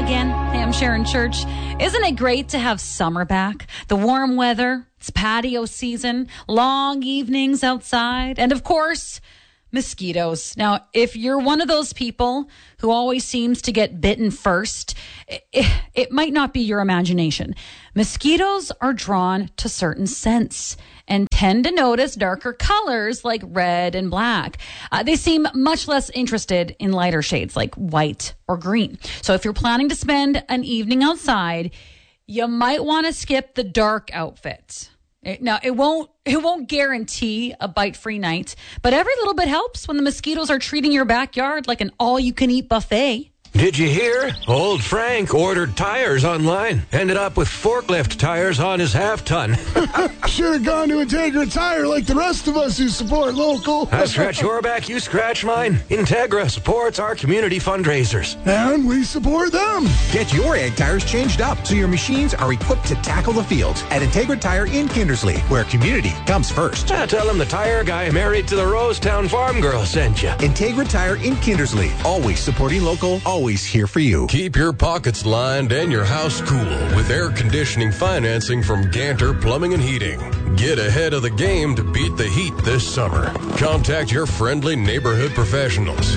again. Hey, I'm Sharon Church. Isn't it great to have summer back? The warm weather, it's patio season, long evenings outside, and of course, mosquitoes. Now, if you're one of those people who always seems to get bitten first, it might not be your imagination. Mosquitoes are drawn to certain scents and tend to notice darker colors like red and black. They seem much less interested in lighter shades like white or green. So if you're planning to spend an evening outside, you might want to skip the dark outfit. Now, it won't guarantee a bite-free night, but every little bit helps when the mosquitoes are treating your backyard like an all-you-can-eat buffet. Did you hear? Old Frank ordered tires online. Ended up with forklift tires on his half-ton. Should have gone to Integra Tire like the rest of us who support local. I scratch your back, you scratch mine. Integra supports our community fundraisers. And we support them. Get your ag tires changed up so your machines are equipped to tackle the fields at Integra Tire in Kindersley, where community comes first. Tell him the tire guy married to the Rosetown farm girl sent you. Integra Tire in Kindersley, always supporting local, always here for you. Keep your pockets lined and your house cool with air conditioning financing from Ganter Plumbing and Heating. Get ahead of the game to beat the heat this summer. Contact your friendly neighborhood professionals.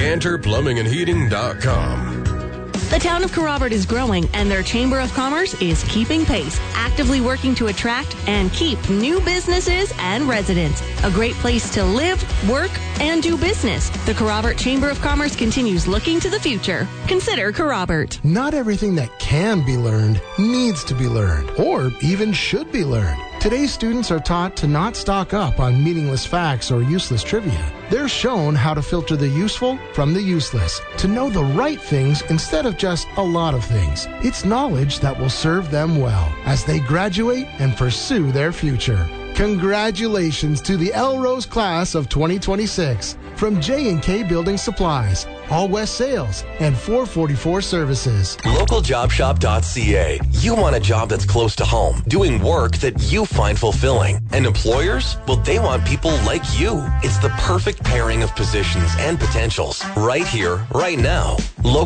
GanterPlumbingandHeating.com. The town of Kerrobert is growing, and their Chamber of Commerce is keeping pace, actively working to attract and keep new businesses and residents. A great place to live, work, and do business. The Kerrobert Chamber of Commerce continues looking to the future. Consider Kerrobert. Not everything that can be learned needs to be learned, or even should be learned. Today's students are taught to not stock up on meaningless facts or useless trivia. They're shown how to filter the useful from the useless, to know the right things instead of just a lot of things. It's knowledge that will serve them well as they graduate and pursue their future. Congratulations to the Elrose class of 2026 from J&K Building Supplies, All West Sales, and 444 Services. LocalJobShop.ca. You want a job that's close to home, doing work that you find fulfilling. And employers? Well, they want people like you. It's the perfect pairing of positions and potentials right here, right now.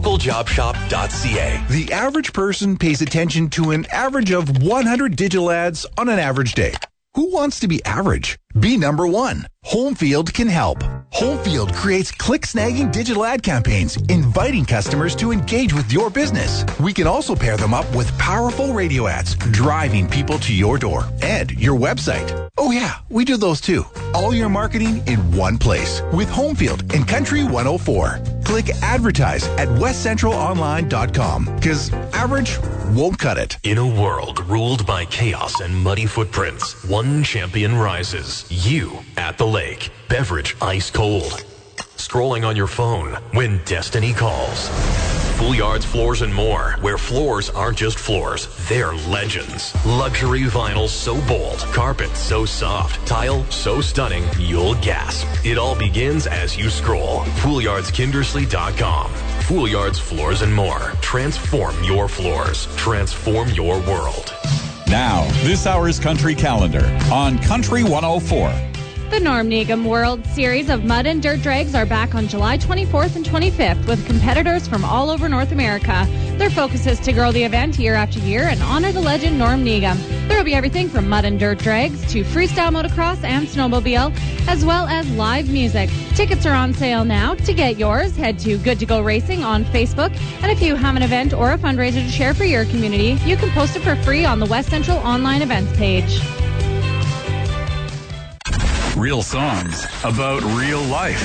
LocalJobShop.ca. The average person pays attention to an average of 100 digital ads on an average day. Who wants to be average? Be number one. Homefield can help. Homefield creates click-snagging digital ad campaigns, inviting customers to engage with your business. We can also pair them up with powerful radio ads, driving people to your door and your website. Oh yeah, we do those too. All your marketing in one place with Homefield and Country 104. Click advertise at westcentralonline.com because average won't cut it. In a world ruled by chaos and muddy footprints, one champion rises. You at the lake. Beverage ice cold. Scrolling on your phone when destiny calls. Foolyards Floors and More, where floors aren't just floors, they're legends. Luxury vinyl so bold, carpet so soft, tile so stunning, you'll gasp. It all begins as you scroll. FoolyardsKindersley.com. Foolyards Floors and More. Transform your floors. Transform your world. Now, this hour's country calendar on Country 104. The Norm Negum World Series of Mud and Dirt Drags are back on July 24th and 25th with competitors from all over North America. Their focus is to grow the event year after year and honor the legend Norm Negum. There will be everything from mud and dirt drags to freestyle motocross and snowmobile, as well as live music. Tickets are on sale now. To get yours, head to Good to Go Racing on Facebook. And if you have an event or a fundraiser to share for your community, you can post it for free on the West Central Online Events page. Real songs about real life.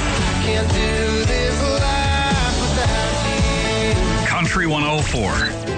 Country 104.